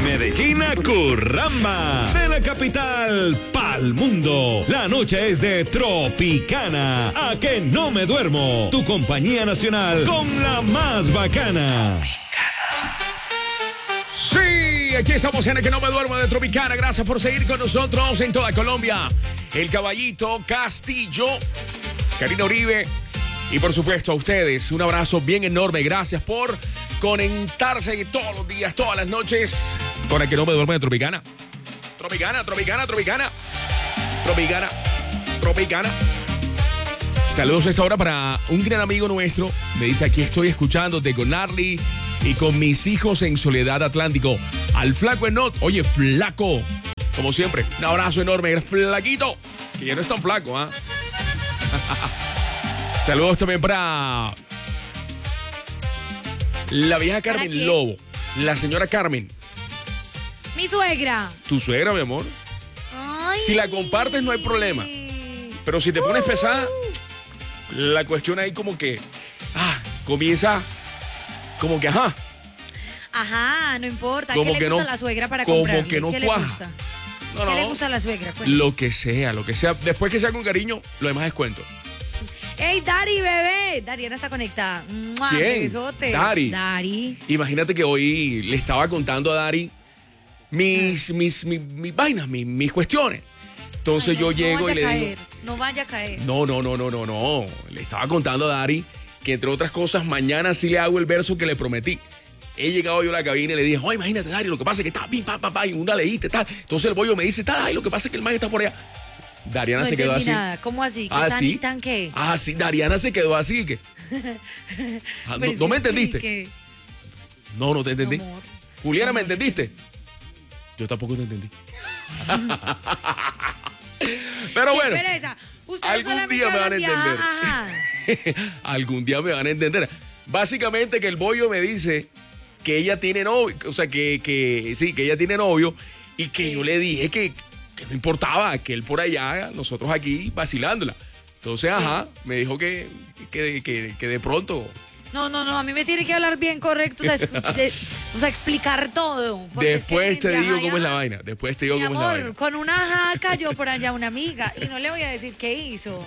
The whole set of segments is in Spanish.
Medellín a Curramba, de la capital pa'l mundo. La noche es de Tropicana. A que no me duermo. Tu compañía nacional con la más bacana. Sí, aquí estamos en el que no me duermo de Tropicana. Gracias por seguir con nosotros en toda Colombia. El Caballito Castillo, Karina Uribe y por supuesto a ustedes. Un abrazo bien enorme. Gracias por conectarse todos los días, todas las noches con el que no me duermo de Tropicana. Tropicana. Saludos a esta hora para un gran amigo nuestro. Me dice, aquí estoy escuchándote con Arly y con mis hijos en Soledad Atlántico. Al flaco Enot. Oye, flaco. Como siempre, un abrazo enorme. El flaquito, que ya no es tan flaco, ¿ah? Saludos también para la vieja Carmen Lobo. La señora Carmen. Mi suegra. Tu suegra, mi amor. Ay. Si la compartes no hay problema. Pero si te pones pesada, la cuestión ahí como que comienza como que Ajá, no importa. Como ¿Qué que le gusta no, a la suegra para como comprarle? que no ¿Qué le cuaja. gusta? No, ¿Qué le gusta a la suegra? Cuéntame. Lo que sea. Después que sea con cariño, lo demás es cuento. ¡Ey, Dari, bebé! Dariana está conectada. ¡Mua! ¿Quién? Besote. Dari. Imagínate que hoy le estaba contando a Dari mis vainas, mis cuestiones. Entonces yo llego y le digo... No vaya a caer. No. Le estaba contando a Dari que entre otras cosas mañana sí le hago el verso que le prometí. He llegado yo a la cabina y le dije, oh, imagínate, Dari, lo que pasa es que está pim, pam, y una leíste, tal. Entonces el bollo me dice, tal, ay, lo que pasa es que el man está por allá. Dariana no se quedó así. Nada. ¿Cómo así? ¿Qué ¿Sí? tan qué? Sí, Dariana se quedó así. Que... ¿No me entendiste? ¿Qué? No te entendí. Amor. Juliana, ¿me entendiste? Yo tampoco te entendí. Pero bueno, algún día me van a entender. Algún día me van a entender. Básicamente que el bollo me dice que ella tiene novio, o sea, que ella tiene novio y que yo le dije que no importaba, que él por allá, nosotros aquí vacilándola. Entonces, me dijo que de pronto... No, a mí me tiene que hablar bien correcto, o sea, explicar todo. Después te digo cómo es la vaina, Mi amor, con una jaca yo por allá una amiga y no le voy a decir qué hizo.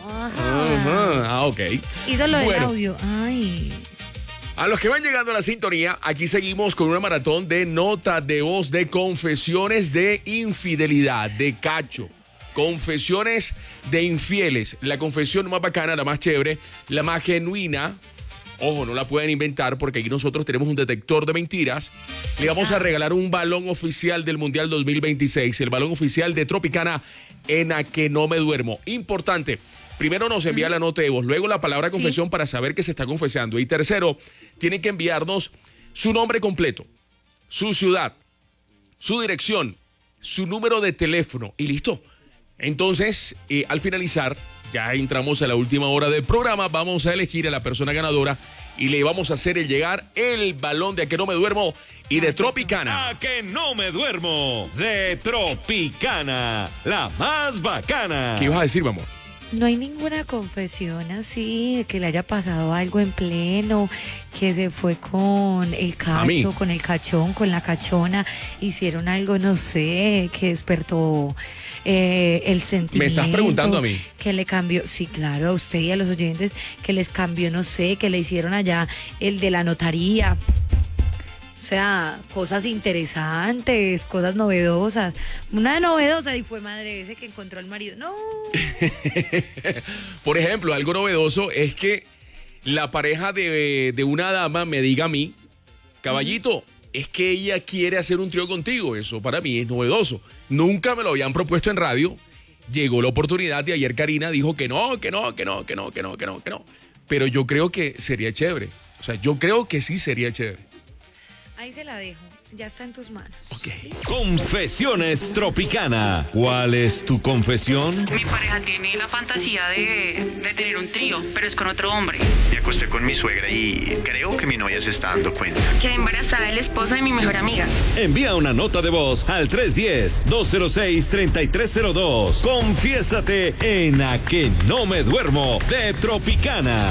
Ok. Hizo lo del audio, ay... A los que van llegando a la sintonía, aquí seguimos con una maratón de notas de voz, de confesiones de infidelidad, de cacho, confesiones de infieles. La confesión más bacana, la más chévere, la más genuina. Ojo, no la pueden inventar porque aquí nosotros tenemos un detector de mentiras. Le vamos a regalar un balón oficial del Mundial 2026, el balón oficial de Tropicana en A Que No Me Duermo. Importante. Primero nos envía la nota de voz, luego la palabra confesión para saber que se está confesando. Y tercero, tiene que enviarnos su nombre completo, su ciudad, su dirección, su número de teléfono y listo. Entonces, al finalizar, ya entramos a la última hora del programa, vamos a elegir a la persona ganadora y le vamos a hacer llegar el balón de A Que No Me Duermo y de Tropicana. A Que No Me Duermo de Tropicana, la más bacana. ¿Qué ibas a decir, mi amor? No hay ninguna confesión así, que le haya pasado algo en pleno, que se fue con el cacho, con el cachón, con la cachona, hicieron algo, no sé, que despertó el sentimiento. ¿Me estás preguntando a mí? Que le cambió, sí, claro, a usted y a los oyentes, que les cambió, no sé, que le hicieron allá el de la notaría. O sea, cosas interesantes, cosas novedosas. Una novedosa y fue madre ese que encontró al marido. No. Por ejemplo, algo novedoso es que la pareja de una dama me diga a mí, caballito, es que ella quiere hacer un trío contigo. Eso para mí es novedoso. Nunca me lo habían propuesto en radio. Llegó la oportunidad y ayer Karina dijo que no. Pero yo creo que sería chévere. O sea, yo creo que sí sería chévere. Ahí se la dejo. Ya está en tus manos. Okay. Confesiones Tropicana. ¿Cuál es tu confesión? Mi pareja tiene la fantasía de tener un trío, pero es con otro hombre. Me acosté con mi suegra y creo que mi novia se está dando cuenta. Quedé embarazada del esposo de mi mejor amiga. Envía una nota de voz al 310-206-3302. Confiésate en A Que No Me Duermo de Tropicana.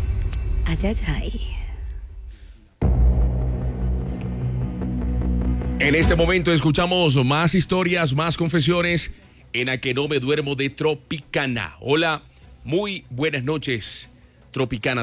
Ay. En este momento escuchamos más historias, más confesiones en A Que No Me Duermo de Tropicana. Hola, muy buenas noches, Tropicana.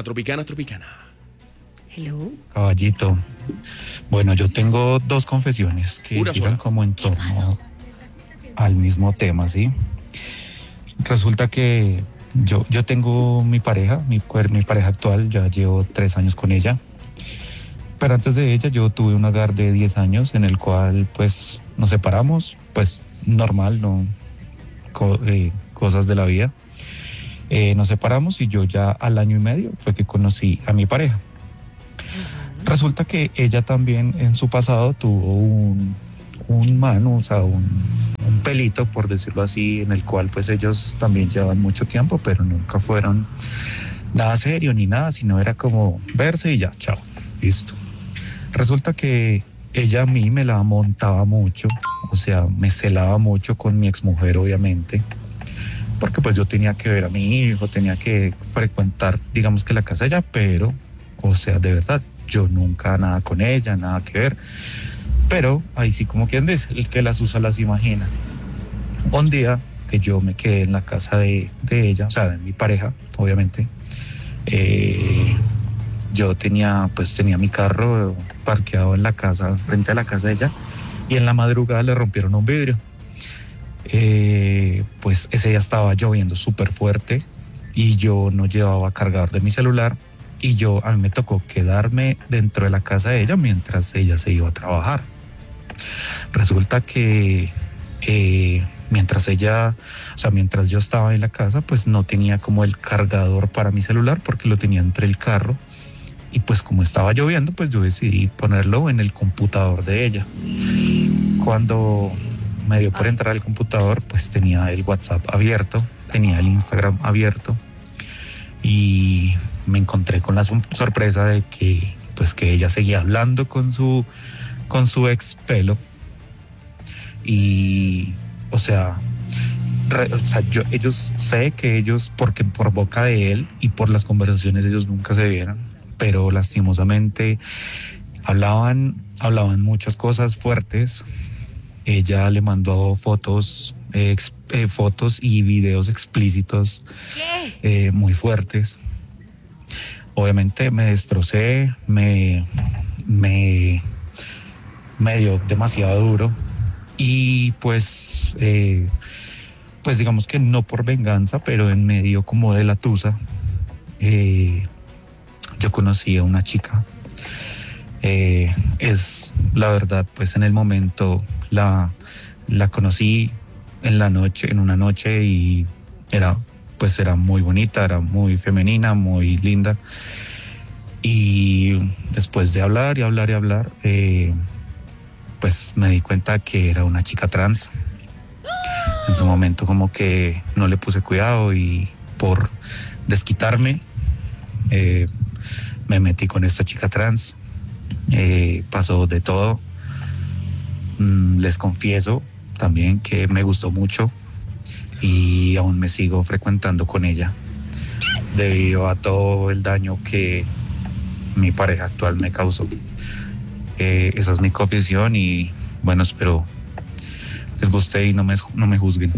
Hello. Caballito. Bueno, yo tengo dos confesiones que Una giran sola. como en torno al mismo tema, ¿sí? Resulta que yo tengo mi pareja, mi pareja actual, ya llevo 3 años con ella. Pero antes de ella yo tuve un hogar de 10 años en el cual pues nos separamos, pues normal, no cosas de la vida. Nos separamos y yo ya al año y medio fue que conocí a mi pareja. Resulta que ella también en su pasado tuvo un mano, o sea, un pelito, por decirlo así, en el cual pues ellos también llevan mucho tiempo, pero nunca fueron nada serio ni nada, sino era como verse y ya, chao, listo. Resulta que ella a mí me la montaba mucho, o sea, me celaba mucho con mi exmujer, obviamente, porque pues yo tenía que ver a mi hijo, tenía que frecuentar, digamos que la casa de ella, pero, o sea, de verdad, yo nunca nada con ella, nada que ver. Pero ahí sí, como quien dice, el que las usa las imagina. Un día que yo me quedé en la casa de ella, o sea, de mi pareja, obviamente, yo tenía mi carro parqueado en la casa, frente a la casa de ella, y en la madrugada le rompieron un vidrio. Pues ese día estaba lloviendo súper fuerte y yo no llevaba cargador de mi celular, y a mí me tocó quedarme dentro de la casa de ella mientras ella se iba a trabajar. Resulta que mientras yo estaba en la casa, pues no tenía como el cargador para mi celular porque lo tenía entre el carro, y pues como estaba lloviendo, pues yo decidí ponerlo en el computador de ella. Cuando me dio por entrar al computador, pues tenía el WhatsApp abierto, tenía el Instagram abierto, y me encontré con la sorpresa de que ella seguía hablando con su ex y ellos, porque por boca de él y por las conversaciones ellos nunca se vieron, pero lastimosamente hablaban muchas cosas fuertes. Ella le mandó fotos y videos explícitos muy fuertes. Obviamente me destrocé, me dio demasiado duro, y pues digamos que no por venganza, pero en medio como de la tusa, yo conocí a una chica. Es la verdad, pues en el momento la conocí en una noche, y era muy bonita, era muy femenina, muy linda. Y después de hablar, pues me di cuenta que era una chica trans. En su momento como que no le puse cuidado, y por desquitarme me metí con esta chica trans. Pasó de todo. Les confieso también que me gustó mucho, y aún me sigo frecuentando con ella debido a todo el daño que mi pareja actual me causó. Esa es mi confesión, y bueno, espero les guste y no me juzguen.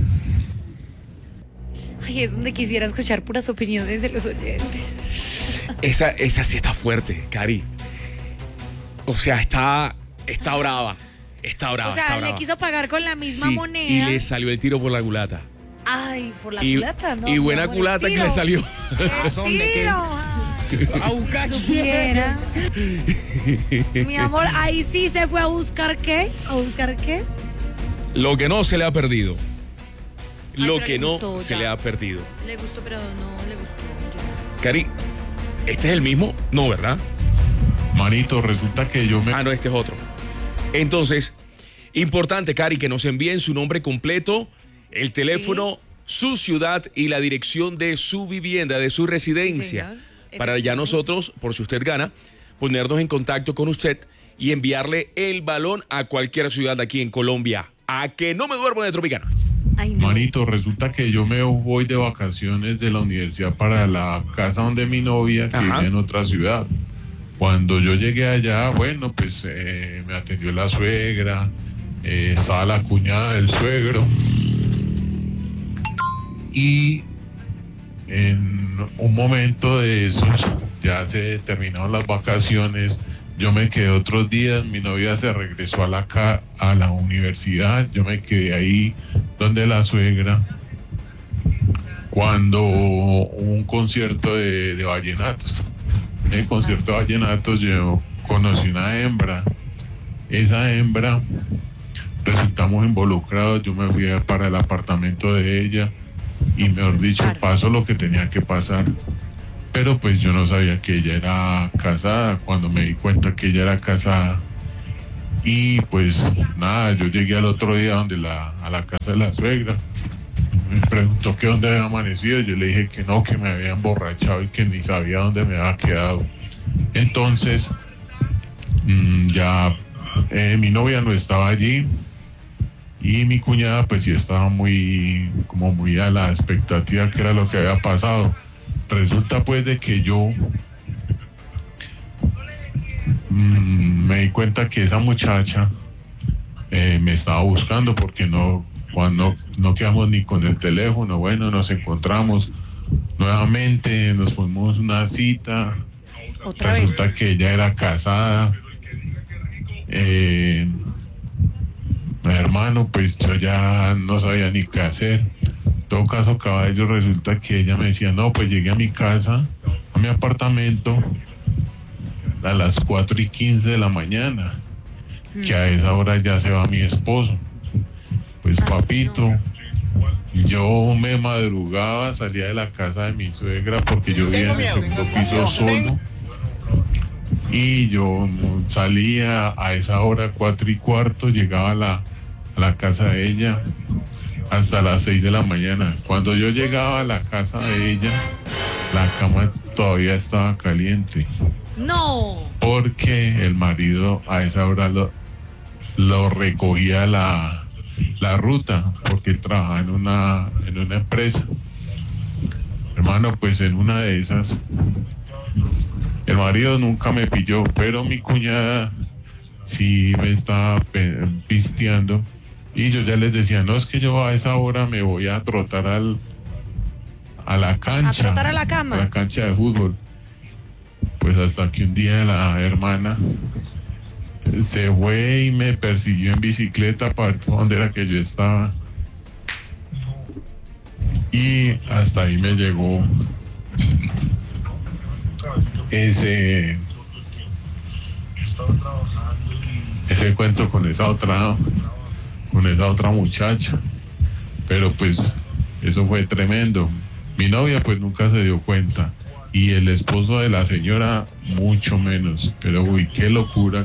Ay, es donde quisiera escuchar puras opiniones de los oyentes. Esa sí está fuerte, Cari. O sea, está brava. Está brava. O sea, está le brava. quiso pagar con la misma Sí, moneda. y le salió el tiro por la culata. Ay, por la culata, ¿no? Y buena Mi amor, el culata que tiro. le salió. El tiro. A buscar. Quiera. Mi amor, ahí sí se fue a buscar qué. ¿A buscar qué? Lo que no se le ha perdido. Ay, Lo pero que le no gustó, se ya. le ha perdido. Le gustó, pero no le gustó. Ya. Cari, ¿este es el mismo? No, ¿verdad? Manito, resulta que yo me... Ah, no, este es otro. Entonces, importante, Cari, que nos envíen su nombre completo, el teléfono, su ciudad y la dirección de su vivienda, de su residencia. señor. Para ya nosotros, por si usted gana, ponernos en contacto con usted y enviarle el balón a cualquier ciudad de aquí en Colombia. A Que No Me Duermo de Tropicana. Ay, no. Manito, resulta que yo me voy de vacaciones de la universidad para la casa donde mi novia, que Ajá. vive en otra ciudad. Cuando yo llegué allá, bueno, pues me atendió la suegra, estaba la cuñada del suegro. Y en un momento de esos, ya se terminaron las vacaciones, yo me quedé otros días, mi novia se regresó a la universidad, yo me quedé ahí donde la suegra, cuando hubo un concierto de vallenatos. En el concierto de vallenatos yo conocí una hembra, esa hembra, resultamos involucrados, yo me fui para el apartamento de ella, y mejor dicho, pasó lo que tenía que pasar. Pero pues yo no sabía que ella era casada. Cuando me di cuenta que ella era casada, y pues nada, yo llegué al otro día a la casa de la suegra. Me preguntó que dónde había amanecido. Yo le dije que no, que me había emborrachado y que ni sabía dónde me había quedado. Entonces mi novia no estaba allí. Y mi cuñada pues sí estaba muy a la expectativa que era lo que había pasado. Resulta pues de que yo me di cuenta que esa muchacha me estaba buscando porque no quedamos ni con el teléfono. Bueno, nos encontramos nuevamente, nos ponemos una cita. Resulta que ella era casada. Hermano, pues yo ya no sabía ni qué hacer. En todo caso, caballo, resulta que ella me decía, no, pues llegué a mi casa, a mi apartamento, a las 4:15 de la mañana, que a esa hora ya se va mi esposo. Pues papito, yo me madrugaba, salía de la casa de mi suegra porque yo vivía en el segundo piso solo. Y yo salía a esa hora, 4:15, llegaba a la casa de ella hasta las 6 de la mañana. Cuando yo llegaba a la casa de ella, la cama todavía estaba caliente. No. Porque el marido a esa hora lo recogía la ruta, porque él trabajaba en una empresa. Hermano, pues en una de esas, el marido nunca me pilló, pero mi cuñada sí me estaba pisteando. Y yo ya les decía, no, es que yo a esa hora me voy a trotar a la cancha. A trotar a la cama. A la cancha de fútbol. Pues hasta que un día la hermana se fue y me persiguió en bicicleta para ver dónde era que yo estaba. Y hasta ahí me llegó ese cuento con esa otra muchacha. Pero pues eso fue tremendo. Mi novia pues nunca se dio cuenta, y el esposo de la señora mucho menos. Pero uy, qué locura.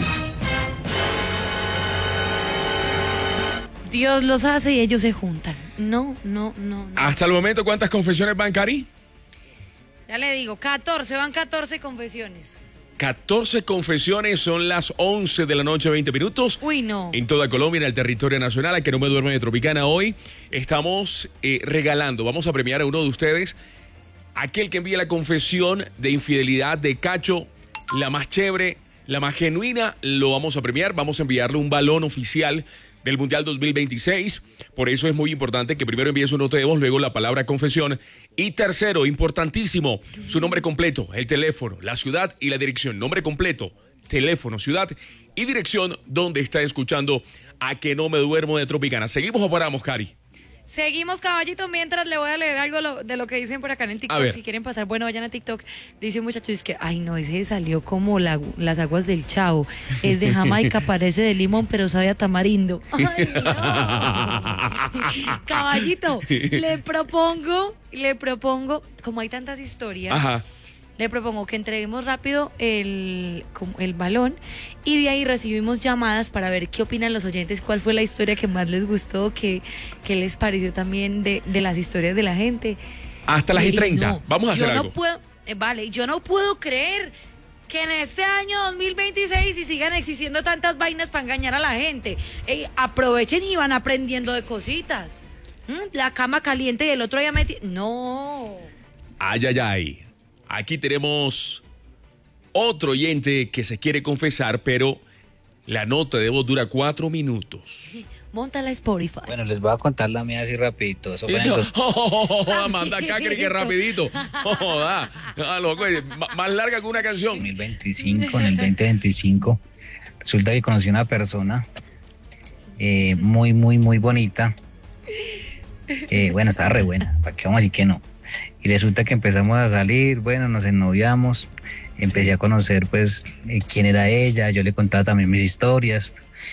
Dios los hace y ellos se juntan. No. Hasta el momento, ¿cuántas confesiones van, Cari? Ya le digo, 14, van 14 confesiones. 14 confesiones, son las 11 de la noche, 20 minutos. Uy, no. En toda Colombia, en el territorio nacional, a que no me duerme de Tropicana. Hoy estamos regalando, vamos a premiar a uno de ustedes, aquel que envíe la confesión de infidelidad de Cacho, la más chévere, la más genuina, lo vamos a premiar. Vamos a enviarle un balón oficial del Mundial 2026. Por eso es muy importante que primero envíe su nota de voz, luego la palabra confesión. Y tercero, importantísimo, su nombre completo, el teléfono, la ciudad y la dirección. Nombre completo, teléfono, ciudad y dirección donde está escuchando A Que No Me Duermo de Tropicana. ¿Seguimos o paramos, Cari? Seguimos, caballito, mientras le voy a leer algo de lo que dicen por acá en el TikTok. Si quieren pasar, bueno, vayan a TikTok. Dice un muchacho, es que, ay no, ese salió como las aguas del Chavo. Es de Jamaica, parece de limón, pero sabe a tamarindo. Ay, no. Caballito, le propongo, como hay tantas historias, Ajá. le propongo que entreguemos rápido el balón y de ahí recibimos llamadas para ver qué opinan los oyentes, cuál fue la historia que más les gustó, qué les pareció también de las historias de la gente. Hasta las 30. No, vamos a hacer algo. No puedo, yo no puedo creer que en este año 2026 y sigan existiendo tantas vainas para engañar a la gente. Aprovechen y van aprendiendo de cositas. La cama caliente y el otro día No. Ay. Aquí tenemos otro oyente que se quiere confesar, pero la nota de voz dura 4 minutos. Móntala a Spotify. Bueno, les voy a contar la mía así rapidito. Eso fue en el dos- Manda acá, que rapidito. Joda, loco, más larga que una canción. 2025, en el 2025, resulta que conocí una persona muy, muy, muy bonita. Bueno, estaba re buena, ¿para qué vamos a decir que no? Y resulta que empezamos a salir, bueno, nos ennoviamos, empecé a conocer pues quién era ella, yo le contaba también mis historias,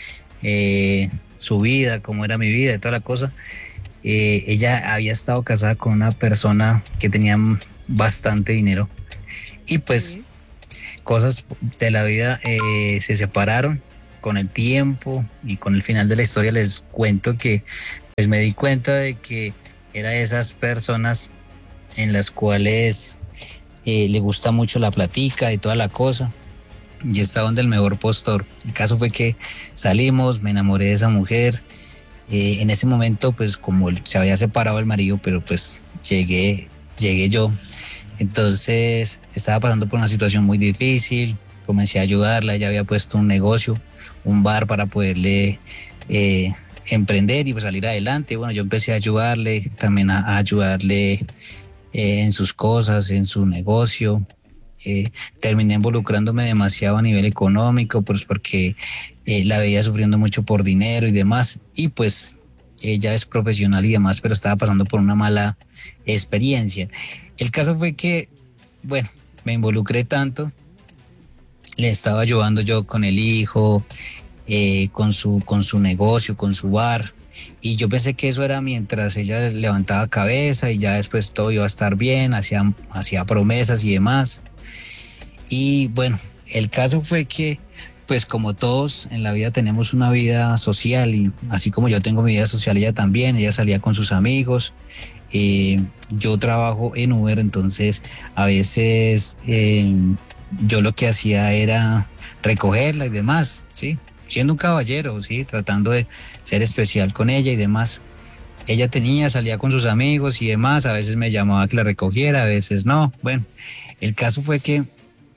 su vida, cómo era mi vida y toda la cosa. Ella había estado casada con una persona que tenía bastante dinero y pues cosas de la vida se separaron con el tiempo, y con el final de la historia les cuento que pues me di cuenta de que era de esas personas en las cuales le gusta mucho la platica y toda la cosa, y está donde el mejor postor. El caso fue que salimos, me enamoré de esa mujer. En ese momento pues como se había separado el marido, pero pues llegué yo. Entonces estaba pasando por una situación muy difícil, comencé a ayudarla. Ella había puesto un negocio, un bar para poderle emprender y pues salir adelante. Bueno, yo empecé a ayudarle, también a ayudarle en sus cosas, en su negocio. Terminé involucrándome demasiado a nivel económico, pues porque la veía sufriendo mucho por dinero y demás, y pues ella es profesional y demás, pero estaba pasando por una mala experiencia. El caso fue que, bueno, me involucré tanto, le estaba ayudando yo con el hijo, con su negocio, con su bar, y yo pensé que eso era mientras ella levantaba cabeza y ya después todo iba a estar bien, hacía promesas y demás. Y bueno, el caso fue que, pues como todos en la vida tenemos una vida social, y así como yo tengo mi vida social, ella también. Ella salía con sus amigos, yo trabajo en Uber, entonces a veces yo lo que hacía era recogerla y demás, ¿sí? Siendo un caballero, ¿sí? Tratando de ser especial con ella y demás. Ella salía con sus amigos y demás, a veces me llamaba que la recogiera, a veces no. Bueno, el caso fue que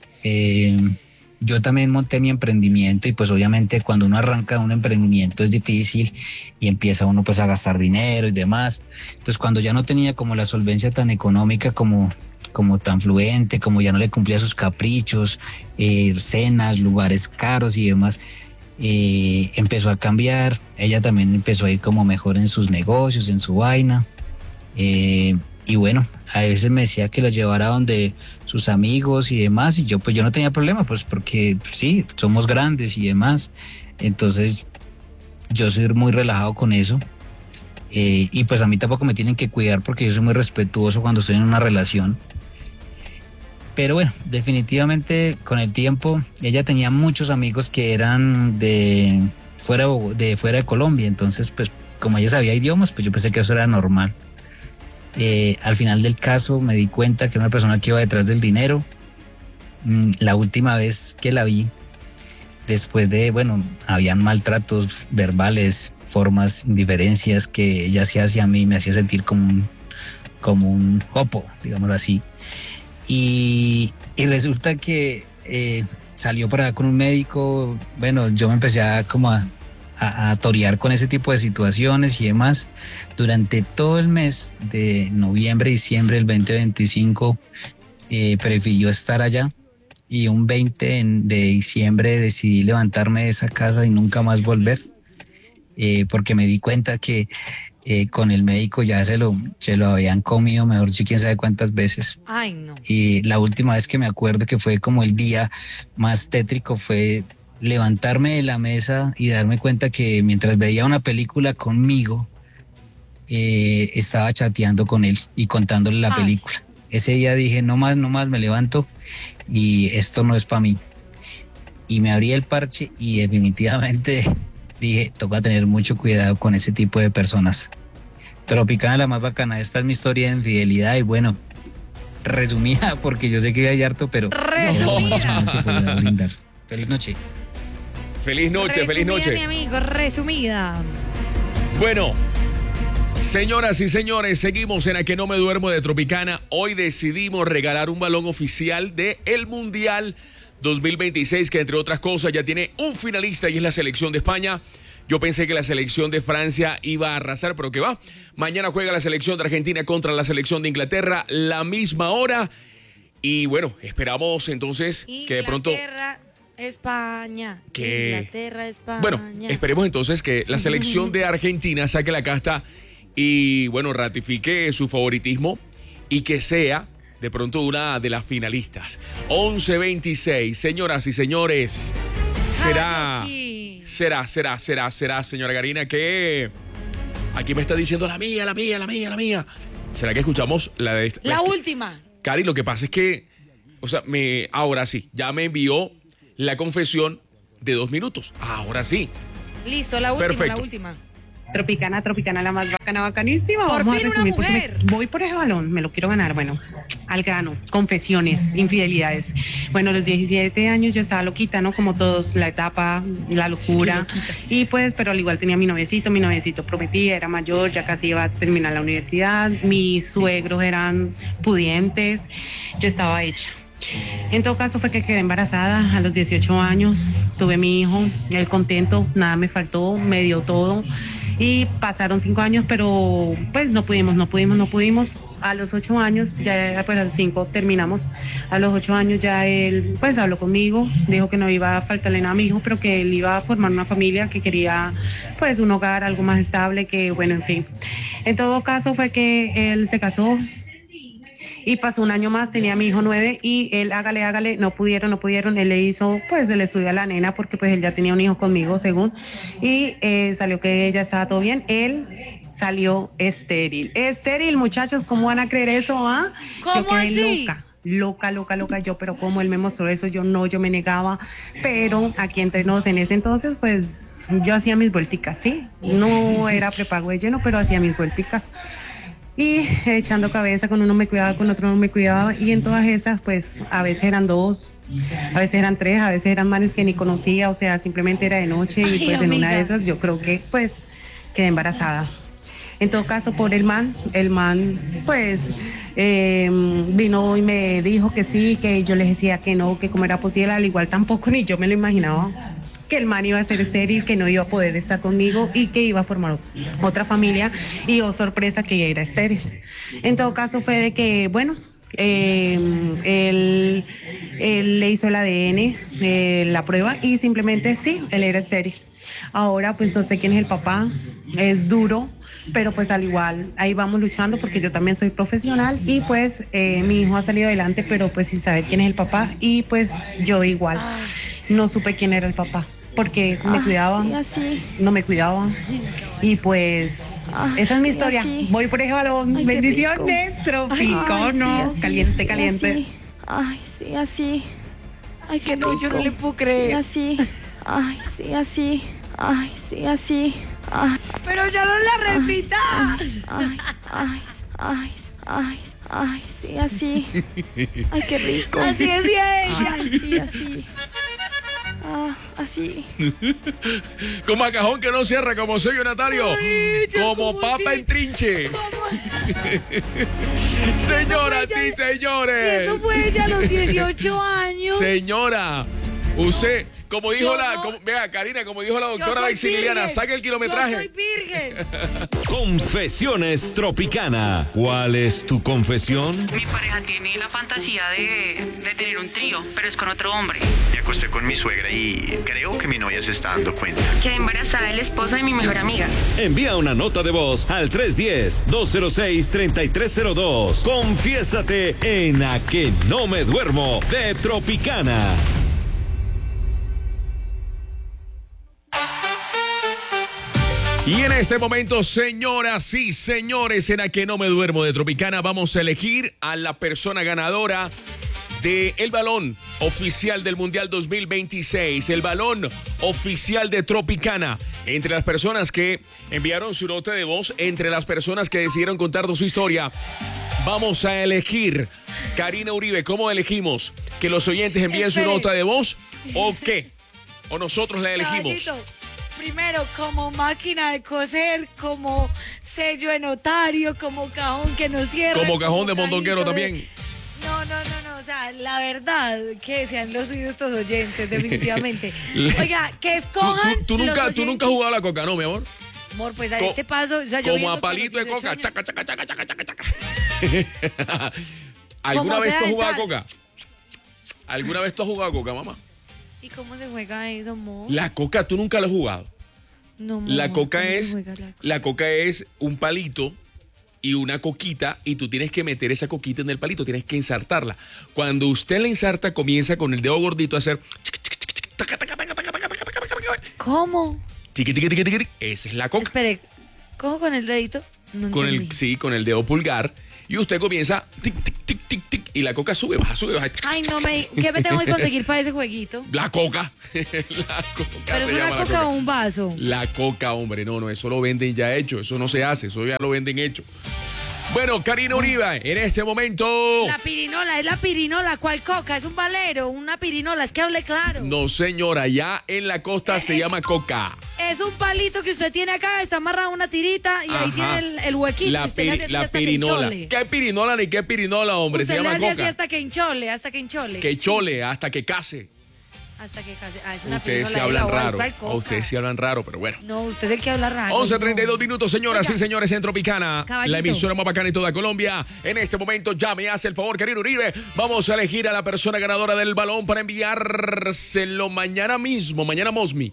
yo también monté mi emprendimiento, y pues obviamente cuando uno arranca un emprendimiento es difícil y empieza uno pues a gastar dinero y demás. Entonces cuando ya no tenía como la solvencia tan económica, como tan fluente, como ya no le cumplía sus caprichos, cenas, lugares caros y demás, empezó a cambiar. Ella también empezó a ir como mejor en sus negocios, en su vaina. Y bueno, a veces me decía que lo llevara donde sus amigos y demás, y yo no tenía problema, pues porque sí, somos grandes y demás. Entonces yo soy muy relajado con eso, y pues a mí tampoco me tienen que cuidar porque yo soy muy respetuoso cuando estoy en una relación. Pero bueno, definitivamente con el tiempo ella tenía muchos amigos que eran de fuera de Colombia, entonces pues como ella sabía idiomas, pues yo pensé que eso era normal. Al final del caso me di cuenta que era una persona que iba detrás del dinero. La última vez que la vi, después de, bueno, habían maltratos verbales, formas, indiferencias que ella hacía hacia mí, me hacía sentir como un jopo, digámoslo así. Y resulta que salió para allá con un médico. Bueno, yo me empecé a torear con ese tipo de situaciones y demás. Durante todo el mes de noviembre, diciembre del 2025 prefirió estar allá, y un 20 de diciembre decidí levantarme de esa casa y nunca más volver, porque me di cuenta que con el médico ya se lo habían comido, mejor dicho, quién sabe cuántas veces. Ay, no. Y la última vez que me acuerdo que fue como el día más tétrico fue levantarme de la mesa y darme cuenta que mientras veía una película conmigo, estaba chateando con él y contándole la película. Ese día dije, no más, me levanto y esto no es para mí. Y me abrí el parche y definitivamente dije, toca tener mucho cuidado con ese tipo de personas. Tropicana, la más bacana. Esta es mi historia de infidelidad, y bueno, resumida porque yo sé que hay harto, pero resumida. Feliz noche. Feliz noche, feliz noche. Mi amigo, resumida. Bueno, señoras y señores, seguimos en A Que No Me Duermo de Tropicana. Hoy decidimos regalar un balón oficial del Mundial 2026, que entre otras cosas ya tiene un finalista y es la selección de España. Yo pensé que la selección de Francia iba a arrasar, pero que va. Mañana juega la selección de Argentina contra la selección de Inglaterra, la misma hora. Y bueno, esperamos entonces que de pronto... España. Que... Inglaterra, España. Bueno, esperemos entonces que la selección de Argentina saque la casta y, bueno, ratifique su favoritismo y que sea de pronto una de las finalistas. 11:26, señoras y señores. Será, señora Karina, que aquí me está diciendo la mía. ¿Será que escuchamos la de esta? La última. Cari, lo que pasa es que, o sea, ahora sí, ya me envió la confesión de 2 minutos. Ahora sí. Listo, la última, Perfecto. la última. Tropicana, la más bacana, bacanísima. Por Vamos fin a resumir, una mujer. Voy por ese balón, me lo quiero ganar. Bueno, al grano, confesiones, infidelidades. Bueno, a los 17 años yo estaba loquita, ¿no? Como todos, la etapa, la locura. Y pues, pero al igual tenía mi noviecito prometía, era mayor, ya casi iba a terminar la universidad. Mis suegros eran pudientes, yo estaba hecha. En todo caso fue que quedé embarazada a los 18 años, tuve mi hijo, él contento, nada me faltó, me dio todo y pasaron 5 años, pero pues no pudimos. A los 8 años, ya pues a los 5 terminamos, a los 8 años ya él pues habló conmigo, dijo que no iba a faltarle nada a mi hijo, pero que él iba a formar una familia, que quería pues un hogar, algo más estable, que bueno, en fin. En todo caso fue que él se casó. Y pasó un año más, tenía a mi hijo 9 y él, hágale, no pudieron, él le hizo pues el estudio a la nena porque pues él ya tenía un hijo conmigo según, y salió que ya estaba todo bien, él salió estéril, muchachos, ¿cómo van a creer eso? ¿Cómo yo quedé así? loca, yo, pero como él me mostró eso, yo me negaba, pero aquí entre nos en ese entonces pues yo hacía mis vuelticas, sí, no era prepago de lleno, pero hacía mis vuelticas. Y echando cabeza, con uno me cuidaba, con otro no me cuidaba, y en todas esas, pues, a veces eran 2, a veces eran 3, a veces eran manes que ni conocía, o sea, simplemente era de noche, y pues en una de esas yo creo que, pues, quedé embarazada. En todo caso, por el man, pues, vino y me dijo que sí, que yo le decía que no, que cómo era posible, al igual tampoco, ni yo me lo imaginaba, que el man iba a ser estéril, que no iba a poder estar conmigo y que iba a formar otra familia, y oh sorpresa que era estéril. En todo caso fue de que, bueno, él le hizo el ADN, la prueba, y simplemente sí, él era estéril. Ahora pues no sé quién es el papá, es duro, pero pues al igual ahí vamos luchando porque yo también soy profesional y pues mi hijo ha salido adelante, pero pues sin saber quién es el papá, y pues yo igual no supe quién era el papá porque me cuidaba, sí, no me cuidaba, y pues esa es mi historia. Así. Voy por ese balón. Bendiciones, Tropicano, caliente. Ay, sí, así. Ay, qué rico. No, yo no le puedo creer. Sí, así. Ay, sí, así. Ay, sí, así. Ay, Pero ya no la repita. ay, sí, así. Ay, qué rico. Así decía ella. Ay, sí, así. Así. Como a cajón que no cierra, como sello natario. Ay, ya, Como ¿cómo papa así? en trinche. Señoras y Si señores. eso fue ella a los 18 años. Señora, usted, como dijo Yo no- vea, Karina, como dijo la Yo doctora soy Maximiliana, virgen. saque el kilometraje. Yo soy virgen. Confesiones Tropicana. ¿Cuál es tu confesión? Mi pareja tiene la fantasía de tener un trío, pero es con otro hombre. Me acosté con mi suegra y creo que mi novia se está dando cuenta. Quedé embarazada del esposo de mi mejor amiga. Envía una nota de voz al 310-206-3302. Confiésate en A que no me duermo de Tropicana. Y en este momento, señoras y señores, en A que no me duermo de Tropicana, vamos a elegir a la persona ganadora del balón oficial del Mundial 2026, el balón oficial de Tropicana. Entre las personas que enviaron su nota de voz, entre las personas que decidieron contarnos su historia, vamos a elegir. Karina Uribe, ¿cómo elegimos? ¿Que los oyentes envíen su Espere. nota de voz o qué? ¿O nosotros la elegimos? Caballito, primero, como máquina de coser, como sello de notario, como cajón que no cierra. Como cajón de mondonguero cajito también. No, sea, la verdad que sean los oídos estos oyentes, definitivamente. Oiga, que escojan. Tú nunca has jugado a la coca, ¿no, mi amor? Amor, pues a este paso. O sea, yo como a palito de coca. Chaca, chaca, chaca, chaca, chaca, chaca. ¿Alguna vez tú has jugado a coca? ¿Alguna vez tú has jugado a coca, mamá? ¿Y cómo se juega eso, amor? La coca, tú nunca la has jugado. No, amor, la coca es un palito y una coquita y tú tienes que meter esa coquita en el palito, tienes que ensartarla. Cuando usted la ensarta, comienza con el dedo gordito a hacer... ¿Cómo? Esa es la coca. Espere, ¿cómo con el dedito? No entendí. Con el dedo pulgar. Y usted comienza tic, tic, tic, tic, tic, y la coca sube, baja. Ay, no ¿qué me tengo que conseguir para ese jueguito? La coca. La coca. ¿Pero es una coca o un vaso? La coca, hombre, no, eso lo venden ya hecho, eso no se hace, eso ya lo venden hecho. Bueno, Karina Uribe, en este momento... La pirinola, ¿cuál coca? Es un valero, una pirinola, es que hable claro. No, señora, ya en la costa se llama coca. Es un palito que usted tiene acá, está amarrado una tirita y ahí tiene el huequito. La pirinola. ¿Qué pirinola ni qué pirinola, hombre? Usted se llama coca. Así hasta que enchole. Que chole, hasta que case. Hasta que case. Es una ustedes sí hablan raro. Ustedes sí hablan raro, pero bueno. No, usted es el que habla raro. 11:32 minutos, señoras y señores, en Tropicana. Caballito. La emisora más bacana en toda Colombia. En este momento ya me hace el favor, Karina Uribe. Vamos a elegir a la persona ganadora del balón para enviárselo mañana mismo, mañana Mosmi.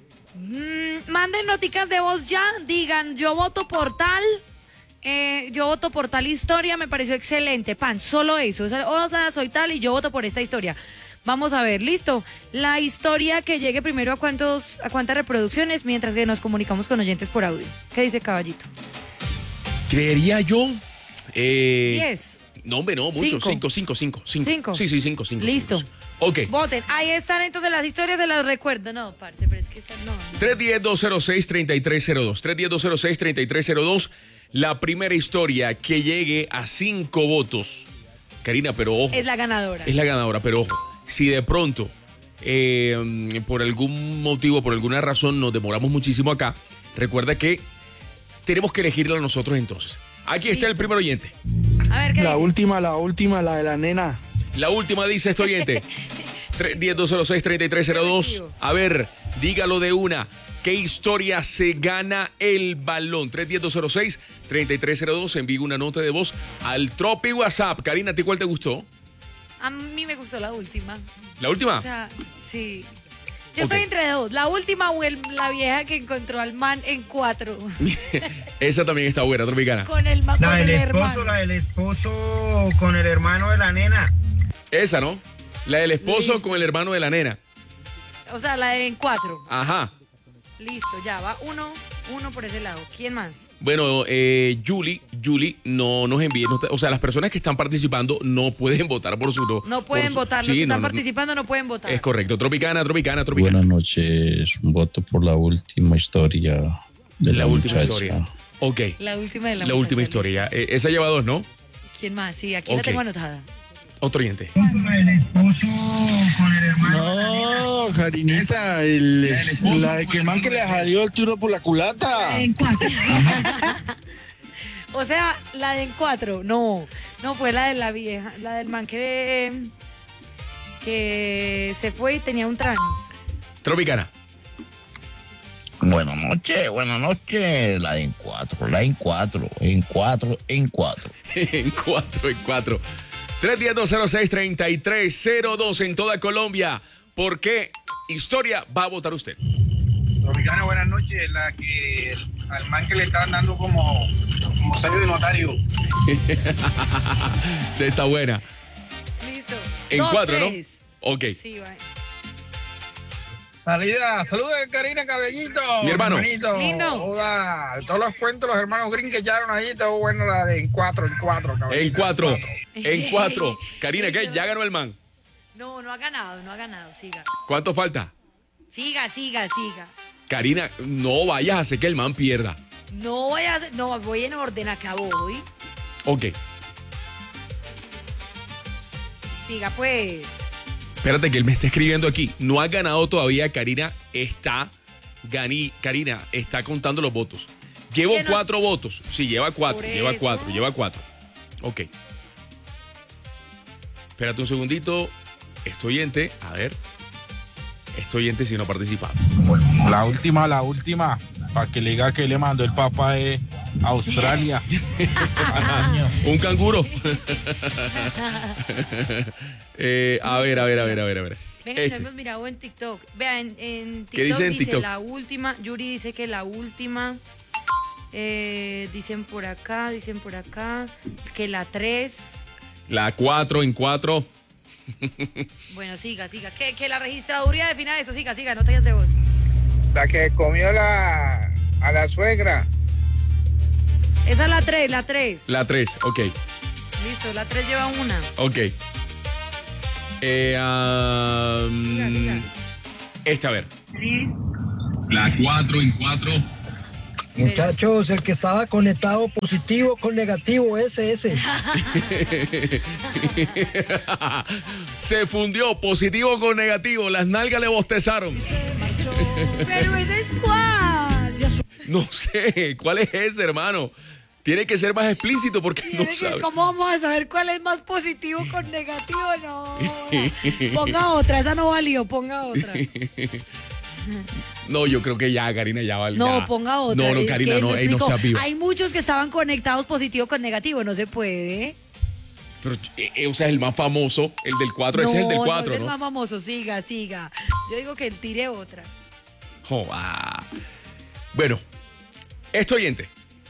Manden noticas de voz ya. Digan, yo voto por tal. Yo voto por tal historia. Me pareció excelente. Solo eso. O sea, soy tal y yo voto por esta historia. Vamos a ver, listo. La historia que llegue primero a cuántas reproducciones mientras que nos comunicamos con oyentes por audio. ¿Qué dice Caballito? Creería yo. 10. No, hombre, no, mucho. 5. Sí, 5. Listo. Ok. Voten. Ahí están entonces las historias, se las recuerdo. No, parce, pero es que están. No. 310-206-3302. 310-206-3302. La primera historia que llegue a 5 votos. Karina, pero ojo. Es la ganadora. Es la ganadora, pero ojo. Si de pronto, por algún motivo, por alguna razón, nos demoramos muchísimo acá, recuerda que tenemos que elegirla nosotros entonces. Aquí está el primer oyente. A ver, ¿qué la dice? última, la de la nena. La última dice este oyente. 310-206-3302. A ver, dígalo de una. ¿Qué historia se gana el balón? 310-206-3302. Envíe una nota de voz al Tropi WhatsApp. Karina, ¿a ti cuál te gustó? A mí me gustó la última. ¿La última? O sea, sí. Yo estoy entre dos. La última o la vieja que encontró al man en 4. Esa también está buena, Tropicana. Con el man, con el hermano. La del esposo con el hermano de la nena. Esa, ¿no? La del esposo Listo. con el hermano de la nena. O sea, la de en 4. Ajá. Listo, ya va uno por ese lado. ¿Quién más? Bueno, Julie, no nos envíe. O sea, las personas que están participando no pueden votar por su... No pueden votar, los que están participando no pueden votar. Es correcto. Tropicana. Buenas noches. Un voto por la última historia de la última muchacha. historia. Ok. La última de la La última historia. Esa lleva 2, ¿no? ¿Quién más? Sí, aquí la tengo anotada. Otro oyente. El esposo con el hermano. No, Karinita, la de que man que le salió el tiro por la culata. En 4. O sea, la de en 4. No, fue la de la vieja. La del man que se fue y tenía un trans. Tropicana. Buenas noches. La de en 4. En 4. En 4. 310-206-3302 en toda Colombia. ¿Por qué historia va a votar usted? Tropicana, buenas noches. La que al man que le estaban dando como sello de notario. Sí, está buena. Listo. En 4, ¿no? Ok. Sí, va. Saludos Karina Cabellito. Mi hermano. Lindo. Hola. Todos los cuentos, los hermanos Green que echaron ahí, todo bueno la de en 4. En 4. Karina, ¿qué? ¿Ya ganó el man? No ha ganado, siga. ¿Cuánto falta? Siga. Karina, no vayas a hacer que el man pierda. No voy en orden, acá voy. Ok. Siga pues. Espérate que él me está escribiendo aquí. No ha ganado todavía. Karina está contando los votos. Llevo 4 votos. Sí, lleva 4. Ok. Espérate un segundito. Este oyente, a ver. Este oyente si no ha participado. La última, para que le diga que le mandó el Papa de Australia. Un canguro. A ver. Venga, lo hemos mirado en TikTok. Vean, en TikTok ¿Qué dice en TikTok? la última. Yuri dice que la última. Dicen por acá que la 3. La 4 en 4. Bueno, siga. Que la registraduría defina eso. Siga, no te de voz. La que comió a la suegra. Esa es la 3. La 3, ok. Listo, la 3 lleva una. Ok. Esta, a ver. La 4 en 4. Muchachos, el que estaba conectado positivo con negativo, ese. Se fundió positivo con negativo. Las nalgas le bostezaron. Pero ese es cuál. No sé, ¿cuál es ese, hermano? Tiene que ser más explícito porque no sabe. ¿Cómo vamos a saber cuál es más positivo con negativo? No. Ponga otra, esa no valió, ponga otra. No, yo creo que ya, Karina, ya vale. No, ya. ponga otra. No, Karina, no sea viva. Hay muchos que estaban conectados positivo con negativo, no se puede. Pero, o sea, es el más famoso, el del 4, ese es el del 4, no es ¿no? el más famoso, siga. Yo digo que tire otra. Bueno, este oyente.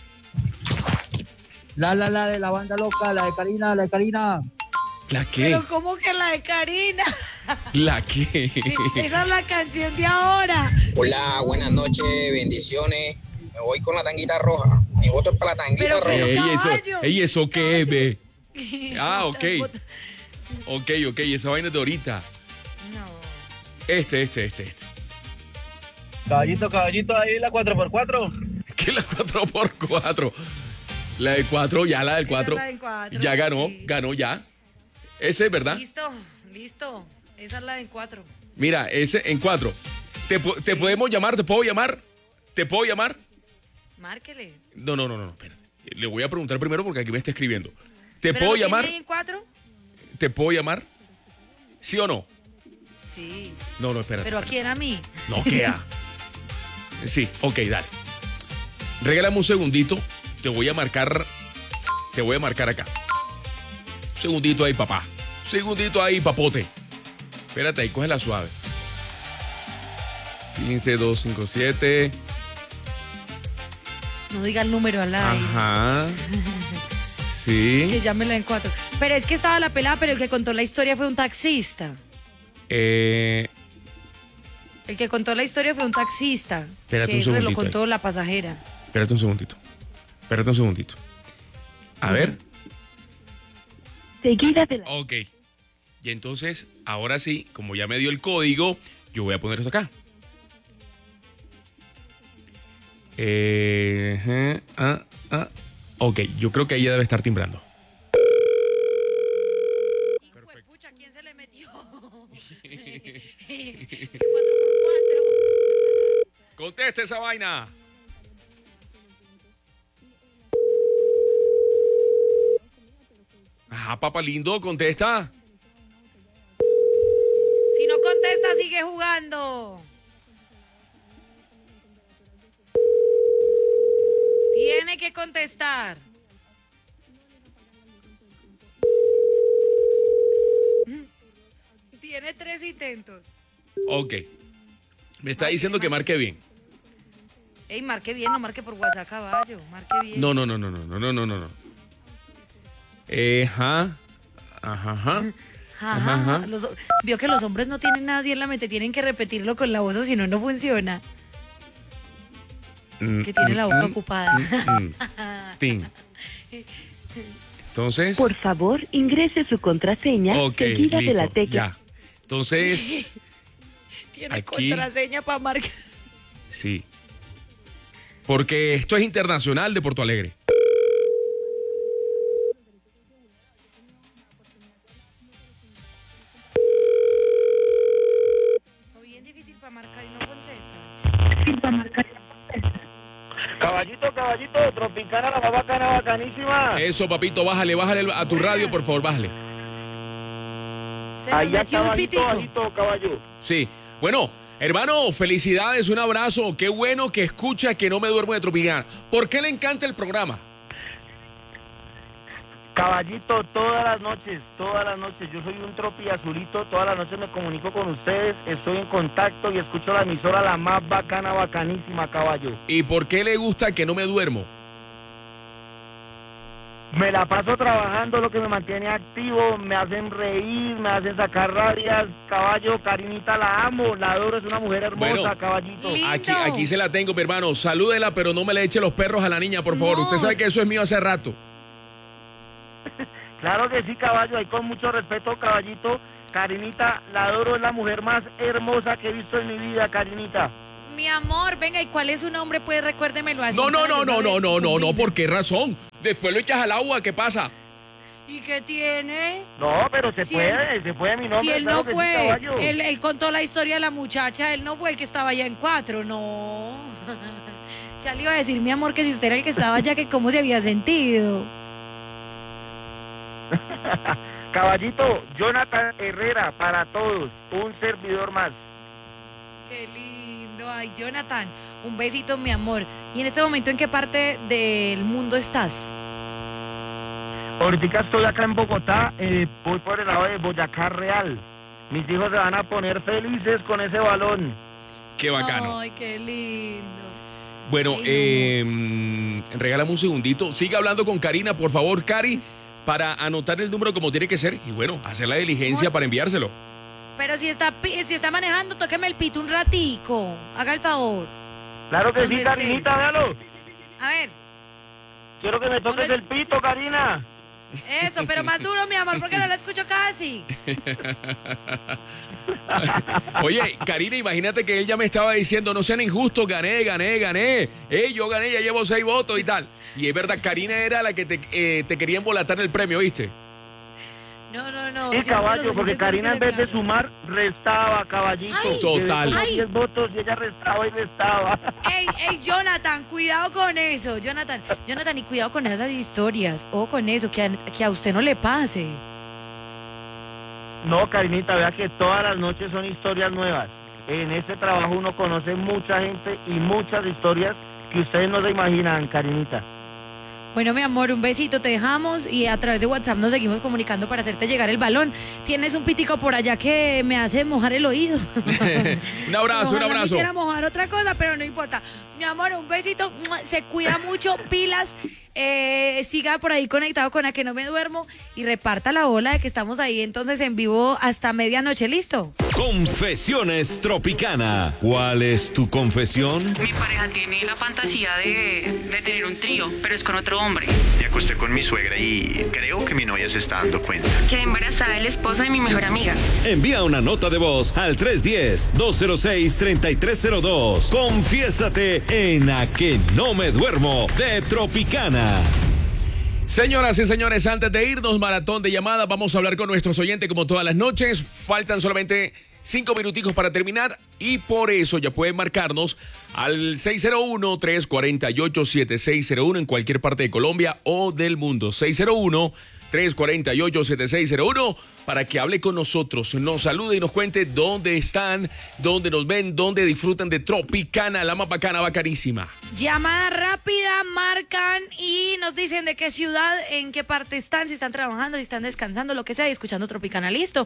La de la banda loca, la de Karina. ¿La qué? Pero ¿cómo que la de Karina? ¿La qué? Esa es la canción de ahora. Hola, buenas noches, bendiciones. Me voy con la tanguita roja. Mi voto es para la tanguita roja. ¿Eso qué es, ve? Ok. Ok, esa vaina es de ahorita. No. Este. Caballito, ahí la 4x4. ¿Qué es la 4x4? La de 4, ya la del 4. Ya ganó, sí. Ganó ya. Ese es, ¿verdad? Listo. Esa es la de 4. Mira, ese en 4. ¿Te podemos llamar? ¿Te puedo llamar? ¿Te puedo llamar? Márquele. No, espérate. Le voy a preguntar primero porque aquí me está escribiendo. ¿Te puedo llamar? ¿Tiene ahí en 4? ¿Te puedo llamar? ¿Sí o no? Sí. No, espérate. ¿Pero a quién? ¿A mí? No, ¿qué a? Sí, ok, dale. Regálame un segundito. Te voy a marcar acá. Un segundito ahí, papá. Un segundito ahí, papote. Espérate ahí, cógela suave. 15257. No diga el número al aire. Ajá. Sí. Que llámela en 4. Pero es que estaba la pelada, pero el que contó la historia fue un taxista. El que contó la historia fue un taxista. Espérate que un eso se lo segundito contó ahí. la pasajera. Espérate un segundito. A ver. Seguida de la... Ok. Y entonces, ahora sí, como ya me dio el código, yo voy a poner eso acá. Ok, yo creo que ella debe estar timbrando. Hijo de pucha, ¿quién se le metió? 4x4. ¡Conteste esa vaina! Ajá, papá lindo, contesta. Si no contesta, sigue jugando. Tiene que contestar. Tiene 3 intentos. Ok. Me está diciendo que marque bien. Ey, marque bien, no marque por WhatsApp, caballo. Marque bien. No. Ajá. Vio que los hombres no tienen nada así en la mente, tienen que repetirlo con la voz o si no, no funciona. Que tiene la boca ocupada. Tin. Entonces. Por favor, ingrese su contraseña seguida de la tecla. Ya. Entonces. Tiene aquí, contraseña para marcar. Sí. Porque esto es internacional de Porto Alegre. Bien difícil para marcar y no contesta. Caballito, Tropicana, la más bacana, bacanísima. Eso, papito, bájale a tu radio, por favor, bájale. Ahí ya metió un pitico. bajito, caballo. Sí. Bueno, hermano, felicidades, un abrazo. Qué bueno que escucha que no me duermo de Tropicana. ¿Por qué le encanta el programa? Caballito, todas las noches, yo soy un tropi azulito, todas las noches me comunico con ustedes, estoy en contacto y escucho la emisora la más bacana, bacanísima, caballo. ¿Y por qué le gusta que no me duermo? Me la paso trabajando, lo que me mantiene activo, me hacen reír, me hacen sacar rabias, caballo, Karinita la amo, la adoro, es una mujer hermosa, Bueno, caballito. Aquí se la tengo, mi hermano, salúdela, pero no me le eche los perros a la niña, por favor, usted sabe que eso es mío hace rato. Claro que sí, caballo, ahí con mucho respeto, caballito. Karinita, la adoro, es la mujer más hermosa que he visto en mi vida, Karinita. Mi amor, venga, ¿y cuál es su nombre? Pues recuérdemelo así. No, ¿por qué razón? Después lo echas al agua, ¿qué pasa? ¿Y qué tiene? No, pero se puede mi nombre. Si él claro no que sí, fue, caballo. él contó la historia de la muchacha, él no fue el que estaba allá en 4, no. Ya le iba a decir, mi amor, que si usted era el que estaba allá, que cómo se había sentido. Caballito, Jonathan Herrera, para todos, un servidor más. Qué lindo, ay, Jonathan, un besito, mi amor. ¿Y en este momento en qué parte del mundo estás? Ahorita estoy acá en Bogotá, voy por el lado de Boyacá Real. Mis hijos se van a poner felices con ese balón. Qué bacano. Ay, qué lindo. Bueno, regálame un segundito. Sigue hablando con Karina, por favor, Cari, para anotar el número como tiene que ser y bueno, hacer la diligencia para enviárselo. Pero si está manejando, tóqueme el pito un ratico. Haga el favor. Claro que sí, Karinita, véalo. A ver. Quiero que me toques el pito, Karina. Eso, pero más duro, mi amor, porque no la escucho casi. Oye, Karina, imagínate que él ya me estaba diciendo, no sean injustos, gané. Yo gané, ya llevo 6 votos y tal. Y es verdad, Karina era la que te quería embolatar el premio, ¿viste? No. Sí, caballo, porque Karina en vez de sumar, restaba, caballito. Ay, total. 10 votos y ella restaba y restaba. Ey, Jonathan, cuidado con eso. Jonathan, y cuidado con esas historias. O con eso, que a usted no le pase. No, Karinita, vea que todas las noches son historias nuevas. En este trabajo uno conoce mucha gente y muchas historias que ustedes no se imaginan, Karinita. Bueno, mi amor, un besito, te dejamos y a través de WhatsApp nos seguimos comunicando para hacerte llegar el balón. Tienes un pitico por allá que me hace mojar el oído. Un abrazo. Quisiera mojar otra cosa, pero no importa. Mi amor, un besito, se cuida mucho, pilas. Siga por ahí conectado con A Que No Me Duermo y reparta la bola de que estamos ahí entonces en vivo hasta medianoche, ¿listo? Confesiones Tropicana. ¿Cuál es tu confesión? Mi pareja tiene la fantasía de tener un trío, pero es con otro hombre. Me acosté con mi suegra y creo que mi novia se está dando cuenta. Quedé embarazada del esposo de mi mejor amiga. Envía una nota de voz al 310-206-3302. Confiésate en A Que No Me Duermo de Tropicana. Señoras y señores, antes de irnos, maratón de llamadas, vamos a hablar con nuestros oyentes como todas las noches. Faltan solamente 5 minuticos para terminar y por eso ya pueden marcarnos al 601-348-7601 en cualquier parte de Colombia o del mundo. 601-348-7601 para que hable con nosotros, nos salude y nos cuente dónde están, dónde nos ven, dónde disfrutan de Tropicana, la más bacana, bacanísima. Llamada rápida, marcan y nos dicen de qué ciudad, en qué parte están, si están trabajando, si están descansando, lo que sea, y escuchando Tropicana. Listo.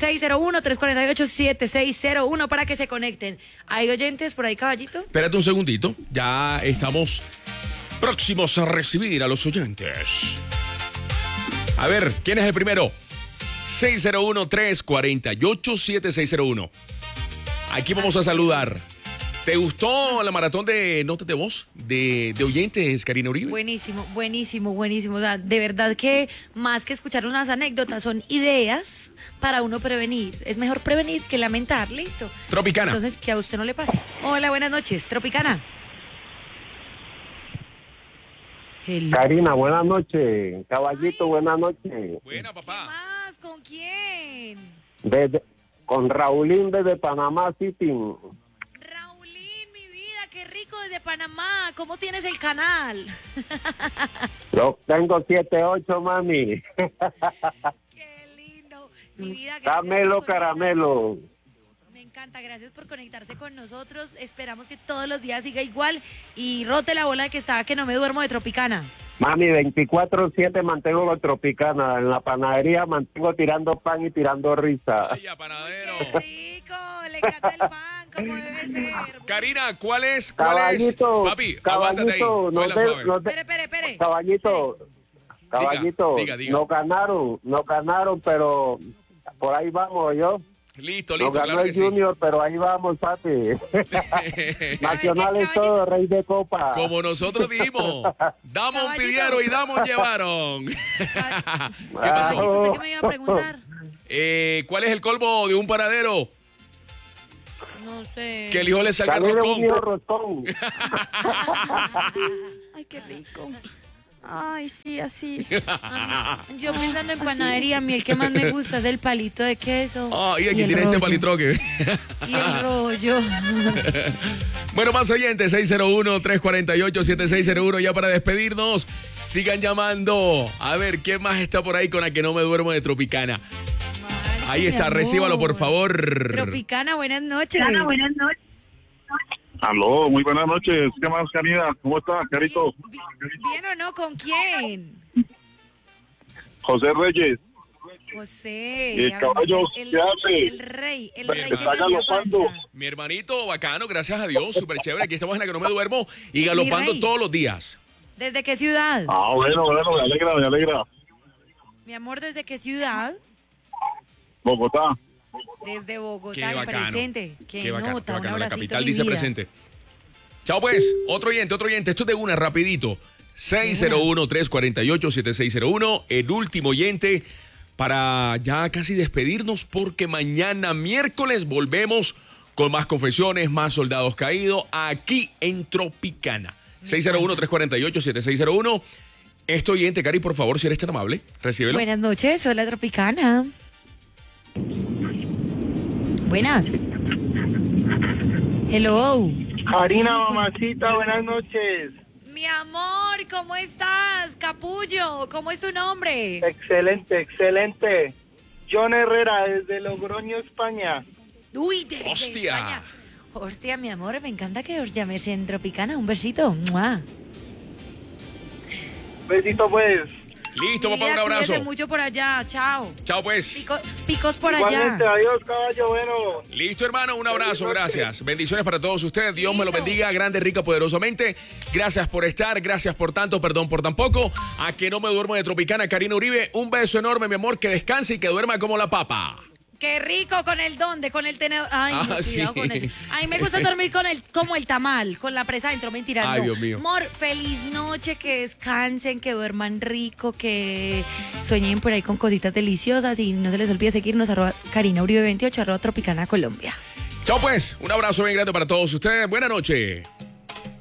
601-348-7601 para que se conecten. ¿Hay oyentes por ahí, caballito? Espérate un segundito, ya estamos próximos a recibir a los oyentes. A ver, ¿quién es el primero? 601-348-7601. Aquí vamos a saludar. ¿Te gustó la maratón de notas de voz de oyentes, Karina Uribe? Buenísimo. O sea, de verdad que más que escuchar unas anécdotas, son ideas para uno prevenir. Es mejor prevenir que lamentar, listo. Tropicana. Entonces, que a usted no le pase. Hola, buenas noches, Tropicana. Hello. Karina, buenas noches. Caballito, buenas noches. Buena, papá. ¿Qué más? ¿Con quién? Con Raulín desde Panamá City. Raulín, mi vida, qué rico desde Panamá. ¿Cómo tienes el canal? Lo tengo 7-8, mami. Qué lindo. Mi vida, Caramelo, caramelo. Me encanta, gracias por conectarse con nosotros. Esperamos que todos los días siga igual y rote la bola de que estaba que no me duermo de Tropicana. Mami, 24/7 mantengo con Tropicana. En la panadería mantengo tirando pan y tirando risa. Ay, panadero. Qué rico, le encanta el pan, como debe ser. Karina, ¿cuál es? Caballito, Papi, aguántate ahí. Espere. Caballito, Diga. nos ganaron, pero por ahí vamos, yo. Listo, Nos ganó claro el Junior, pero ahí vamos, papi. Nacional es todo, rey de copa. Como nosotros dijimos, damos pidieron y damos llevaron. ¿Qué pasó? ¿Usted qué me iba a preguntar? ¿Cuál es el colmo de un panadero? No sé. Que el hijo le salga el roscón. Ay, qué rico. Ay, sí, así. Yo pensando en panadería, a mí el que más me gusta es el palito de queso. Y aquí tienes este palitroque. Y el rollo. Bueno, más oyentes, 601-348-7601. Ya para despedirnos, sigan llamando. A ver, ¿quién más está por ahí con la que no me duermo de Tropicana? Ahí está, recíbalo, por favor. Tropicana, buenas noches. Aló, muy buenas noches. ¿Qué más, Karina? ¿Cómo estás, Carito? ¿Bien o no? ¿Con quién? José Reyes. José. Y el caballo, ¿qué hace? El rey. Está galopando. Mi hermanito, bacano, gracias a Dios, súper chévere. Aquí estamos en la que no me duermo y galopando todos los días. ¿Desde qué ciudad? Bueno, me alegra. Mi amor, ¿desde qué ciudad? Bogotá. Desde Bogotá, Qué bacano. presente. Qué bacano, nota, un la abracito, capital mi dice vida. presente. Chao pues, otro oyente, esto es de una, rapidito. 601-348-7601, el último oyente para ya casi despedirnos porque mañana miércoles volvemos con más confesiones, más soldados caídos aquí en Tropicana. 601-348-7601. Este oyente, Cari, por favor, si eres tan amable, recíbelo. Buenas noches, hola Tropicana. Buenas. Hello. Karina, mamacita, buenas noches. Mi amor, ¿cómo estás? Capullo, ¿cómo es tu nombre? Excelente. John Herrera, desde Logroño, España. Uy, desde España. Hostia, mi amor, me encanta que os llaméis en Tropicana. Un besito. ¡Mua! Besito, pues. Listo, papá, un abrazo. Cuídese mucho por allá. Chao. Chao, pues. Picos por Igualmente, allá. adiós, caballo, bueno. Listo, hermano, un abrazo, gracias. Bendiciones para todos ustedes. Dios me lo bendiga grande, rica, poderosamente. Gracias por estar, gracias por tanto, perdón por tan poco. A que no me duermo de Tropicana, Karina Uribe. Un beso enorme, mi amor, que descanse y que duerma como la papa. Qué rico con el dónde, con el tenedor. Ay, no, cuidado sí. con eso. A mí me gusta dormir como el tamal, con la presa adentro, mentira. Ay, no. Dios mío. Amor, feliz noche, que descansen, que duerman rico, que sueñen por ahí con cositas deliciosas y no se les olvide seguirnos @Karina Uribe 28, @Tropicana Colombia. Chao pues, un abrazo bien grande para todos ustedes. Buenas noches.